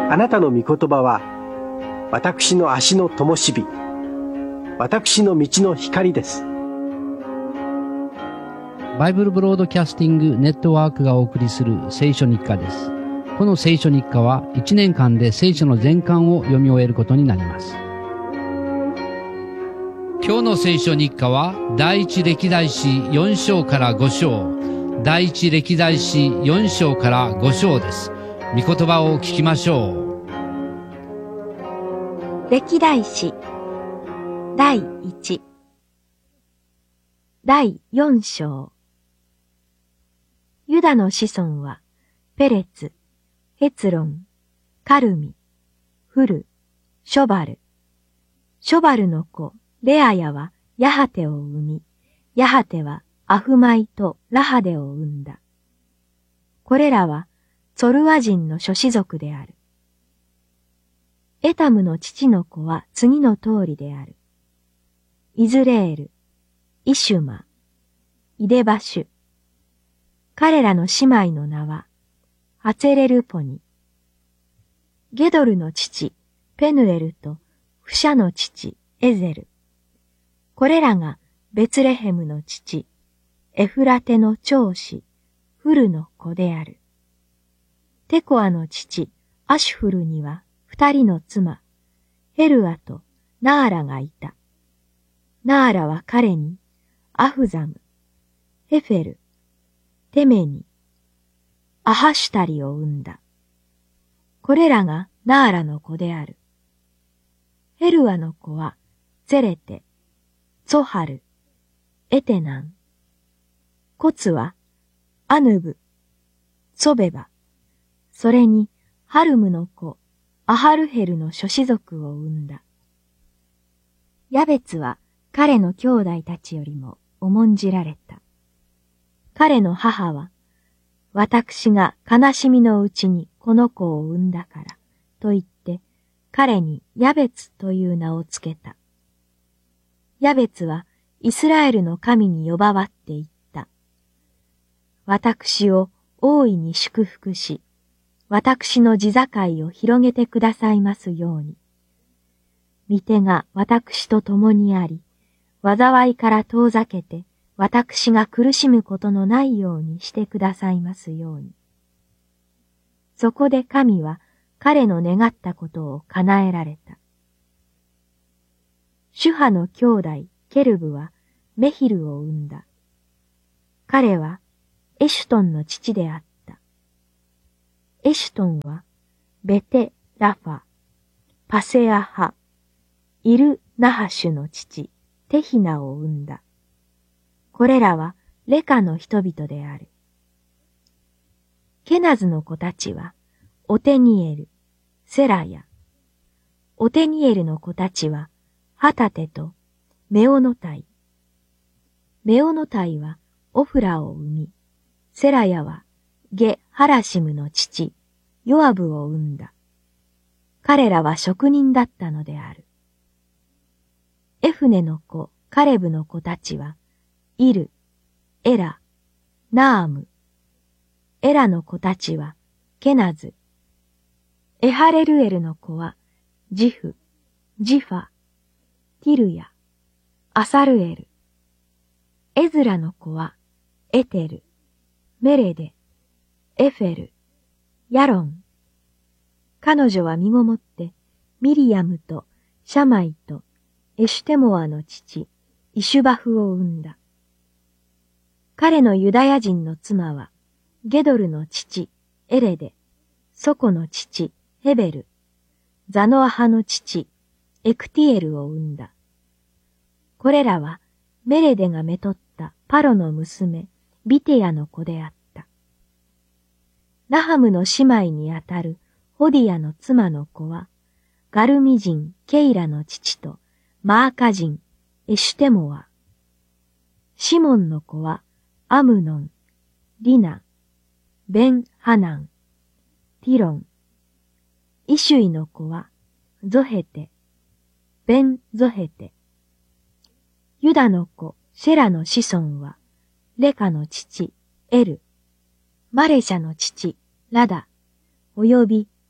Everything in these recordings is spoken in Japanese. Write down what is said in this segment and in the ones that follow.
あなたの御言葉は、私の足の灯火、私の道の光です。 バイブルブロードキャスティングネットワークがお送りする聖書日課です。この聖書日課は1年間で聖書の全巻を読み終えることになります。今日の聖書日課は第一歴代史4章から5章、第一歴代史4章から5章です。御言葉を聞きましょう。 歴代史第1第4章。ユダの子孫はペレツ、ヘツロン、カルミ、フル、ショバル。ショバルの子レアヤはヤハテを生み、ヤハテはアフマイとラハデを生んだ。これらはツォルア人の諸子族である。エタムの父の子は次の通りである。イズレール、イシュマ、イデバシュ。彼らの姉妹の名は、ハツェレルポニ。ゲドルの父、ペヌエルと、フシャの父、エゼル。これらが、ベツレヘムの父、エフラテの長子、フルの子である。テコアの父、アシュフルには、二人の妻、ヘルアとナーラがいた。ナーラは彼に、アフザム、ヘフェル、テメニ、アハシュタリを生んだ。これらがナーラの子である。ヘルアの子は、ゼレテ、ツォハル、エテナン。コツは、アヌブ、ツォベバ。それに、ハルムの子、アハルヘルの諸子族を生んだ。ヤベツは彼の兄弟たちよりも重んじられた。彼の母は、私が悲しみのうちにこの子を産んだから、と言って、彼にヤベツという名をつけた。ヤベツはイスラエルの神に呼ばわって言った。私を大いに祝福し、私の地境を広げてくださいますように。御手が私と共にあり、災いから遠ざけて、私が苦しむことのないようにしてくださいますように。そこで神は彼の願ったことを叶えられた。シュハの兄弟ケルブはメヒルを生んだ。彼はエシュトンの父であった。エシュトンはベテ・ラファ、パセアハ、イル・ナハシュの父テヒナを生んだ。これらはレカの人々である。ケナズの子たちは、オテニエル、セラヤ。オテニエルの子たちは、ハタテとメオノタイ。メオノタイはオフラを生み、セラヤはゲ・ハラシムの父、ヨアブを生んだ。彼らは職人だったのである。エフネの子、カレブの子たちは、イル、エラ、ナーム。エラの子たちは、ケナズ。エハレルエルの子は、ジフ、ジファ、ティルヤ、アサルエル。エズラの子は、エテル、メレデ、エフェル、ヤロン。彼女は身ごもって、ミリヤムとシャマイとエシュテモアの父、イシュバフを生んだ。彼のユダヤ人の妻は、ゲドルの父、エレデ、ソコの父、ヘベル、ザノアハの父、エクティエルを生んだ。これらは、メレデがめとったパロの娘、ビテヤの子であった。ナハムの姉妹にあたるホディアの妻の子は、ガルミ人ケイラの父と、マーカ人エシュテモア。シモンの子は、アムノン、リナ、ベン・ハナン、ティロン。イシュイの子は、ゾヘテ、ベン・ゾヘテ。ユダの子、シェラの子孫は、レカの父、エル、マレシャの父、ラダ、および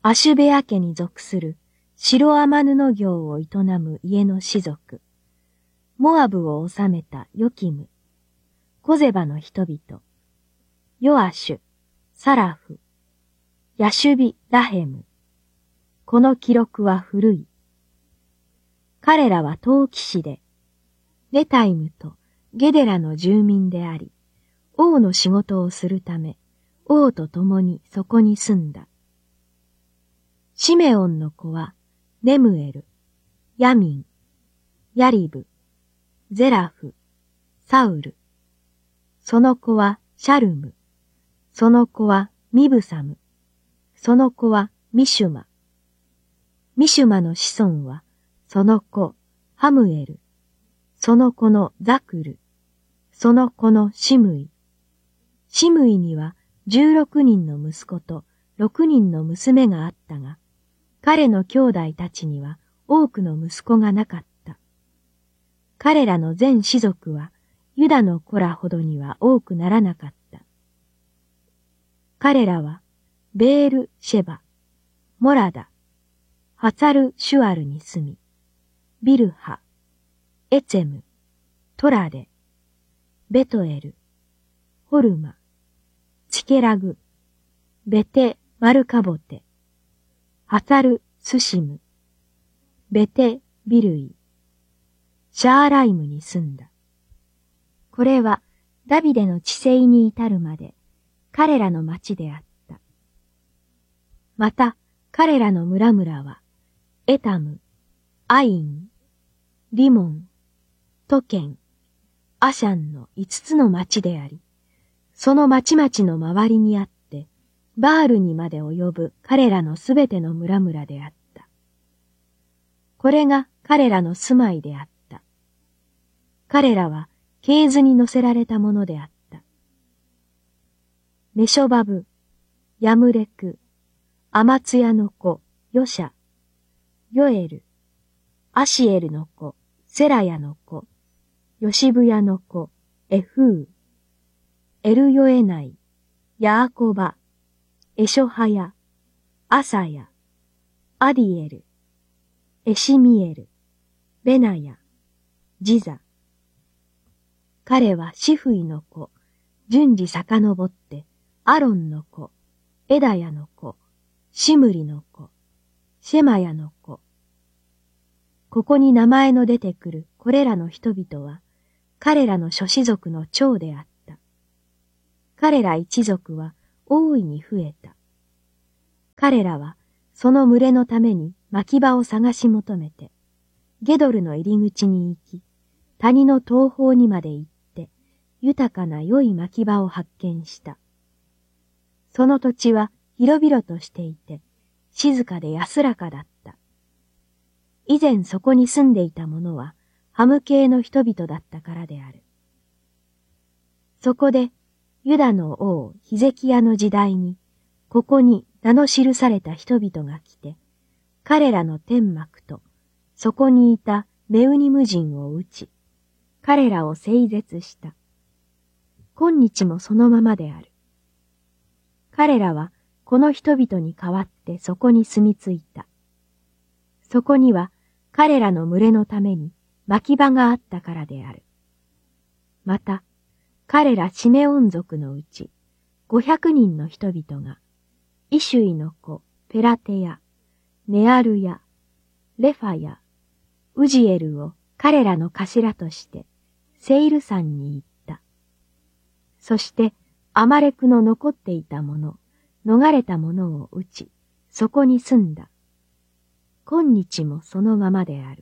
アシュベア家に属する白天布業を営む家の士族、モアブを治めたヨキム、コゼバの人々、ヨアシュ、サラフ、ヤシュビ・ラヘム。この記録は古い。彼らは陶器師で、レタイムとゲデラの住民であり、王の仕事をするため、王と共にそこに住んだ。シメオンの子は、ネムエル、ヤミン、ヤリブ、ゼラフ、サウル。その子はシャルム、その子はミブサム、その子はミシュマ。ミシュマの子孫は、その子、ハムエル、その子のザクル、その子のシムイ。シムイには16人の息子と6人の娘があったが、彼の兄弟たちには多くの息子がなかった。彼らの全氏族はユダの子らほどには多くならなかった。彼らはベール・シェバ、モラダ、ハツァル・シュアルに住み、ビルハ、エツェム、トラデ、ベトエル、ホルマ、チケラグ、ベテ・マルカボテ、ハツァル・スシム、ベテ・ビルイ、シャーライムに住んだ。これはダビデの治世に至るまで彼らの町であった。また彼らの村々はエタム、アイン、リモン、トケン、アシャンの5つの町であり、その町々の周りにあって、バールにまで及ぶ彼らのすべての村々であった。これが彼らの住まいであった。彼らは系図に乗せられたものであった。メショバブ、ヤムレク、アマツヤの子、ヨシャ、ヨエル、アシエルの子、セラヤの子、ヨシブヤの子、エフー、エルヨエナイ、ヤーコバ、エショハヤ、アサヤ、アディエル、エシミエル、ベナヤ、ジザ。彼はシフイの子、順次遡って、アロンの子、エダヤの子、シムリの子、シェマヤの子。ここに名前の出てくるこれらの人々は、彼らの諸氏族の長であった。彼ら一族は大いに増えた。彼らはその群れのために牧場を探し求めて、ゲドルの入り口に行き、谷の東方にまで行って、豊かな良い牧場を発見した。その土地は広々としていて、静かで安らかだった。以前そこに住んでいた者は、ハム系の人々だったからである。そこで、ユダの王ヒゼキヤの時代に、ここに名の記された人々が来て、彼らの天幕と、そこにいたメウニム人を撃ち、彼らを整絶した。今日もそのままである。彼らはこの人々に代わってそこに住み着いた。そこには彼らの群れのために牧場があったからである。また、彼らシメオン族のうち500人の人々が、イシュイの子ペラテヤ、ネアルヤ、レファヤ、ウジエルを彼らの頭としてセイル山に行った。そしてアマレクの残っていた者、逃れた者を撃ち、そこに住んだ。今日もそのままである。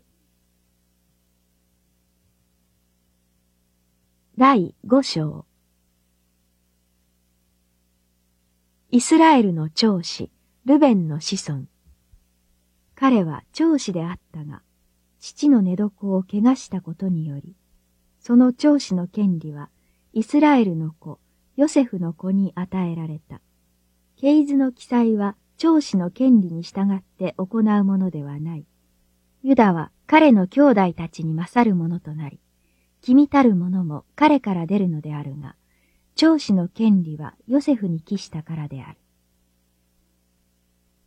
第5章。イスラエルの長子、ルベンの子孫。彼は長子であったが、父の寝床を汚したことにより、その長子の権利は、イスラエルの子、ヨセフの子に与えられた。系図の記載は、長子の権利に従って行うものではない。ユダは彼の兄弟たちに勝るものとなり、君たるものも彼から出るのであるが、長子の権利はヨセフに帰したからである。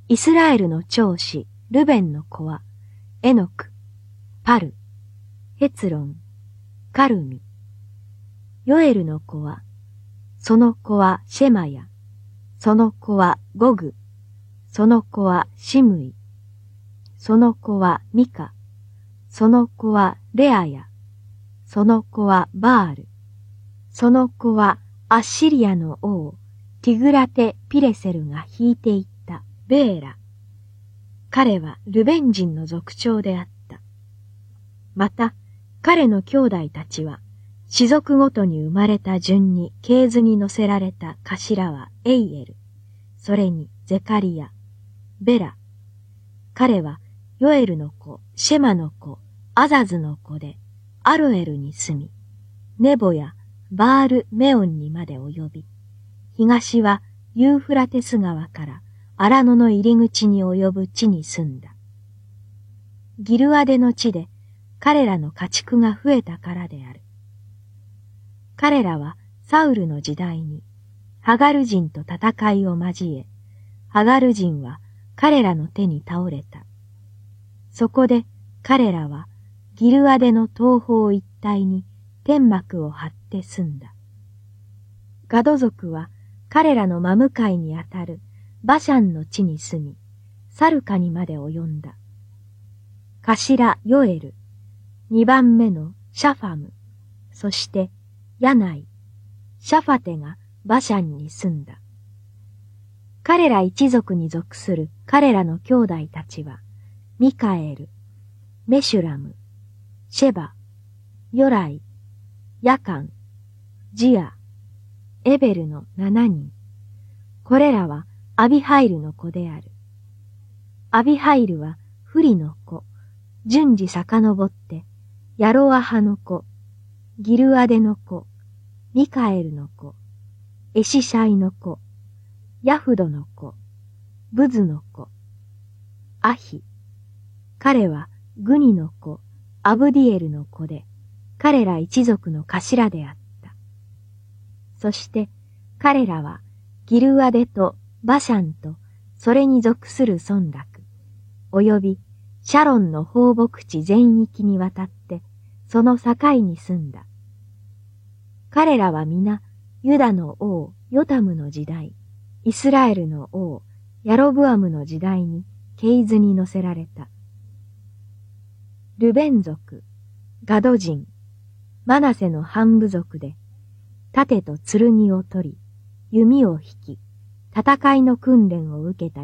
イスラエルの長子、ルベンの子は、エノク、パル、ヘツロン、カルミ。ヨエルの子は、その子はシェマヤ、その子はゴグ、その子はシムイ、その子はミカ、その子はレアヤ、その子はバール、その子はアッシリアの王、ティグラテ・ピレセルが引いていったベーラ。彼はルベン人の族長であった。また、彼の兄弟たちは、氏族ごとに生まれた順に系図に載せられた頭はエイエル、それにゼカリヤ、ベラ。彼はヨエルの子、シェマの子、アザズの子で、アロエルに住み、ネボやバールメオンにまで及び、東はユーフラテス川から荒野の入り口に及ぶ地に住んだ。ギルアデの地で彼らの家畜が増えたからである。彼らはサウルの時代にハガル人と戦いを交え、ハガル人は彼らの手に倒れた。そこで彼らはギルアデの東方一帯に天幕を張って住んだ。ガド族は彼らの真向かいにあたるバシャンの地に住み、サルカにまで及んだ。頭ヨエル、二番目のシャファム、そしてヤナイ、シャファテがバシャンに住んだ。彼ら一族に属する彼らの兄弟たちは、ミカエル、メシュラム、シェバ、ヨライ、ヤカン、ジア、エベルの7人。これらはアビハイルの子である。アビハイルはフリの子、順次遡って、ヤロアハの子、ギルアデの子、ミカエルの子、エシシャイの子、ヤフドの子、ブズの子、アヒ。彼はグニの子、アブディエルの子で、彼ら一族の頭であった。そして彼らはギルアデとバシャンとそれに属する村落、およびシャロンの放牧地全域にわたってその境に住んだ。彼らは皆ユダの王ヨタムの時代、イスラエルの王ヤロブアムの時代に系図に載せられた。ルベン族、ガド人、マナセの半部族で、盾と剣を取り、弓を引き、戦いの訓練を受けた